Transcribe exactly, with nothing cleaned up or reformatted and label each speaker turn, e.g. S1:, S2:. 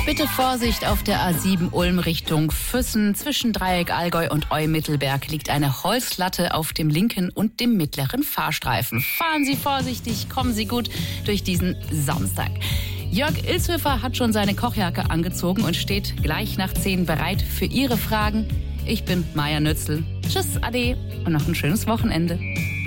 S1: Bitte Vorsicht auf der A sieben Ulm Richtung Füssen. Zwischen Dreieck Allgäu und Eu-Mittelberg liegt eine Holzlatte auf dem linken und dem mittleren Fahrstreifen. Fahren Sie vorsichtig, kommen Sie gut durch diesen Samstag. Jörg Ilshöfer hat schon seine Kochjacke angezogen und steht gleich nach zehn bereit für Ihre Fragen. Ich bin Maja Nützl. Tschüss, ade und noch ein schönes Wochenende.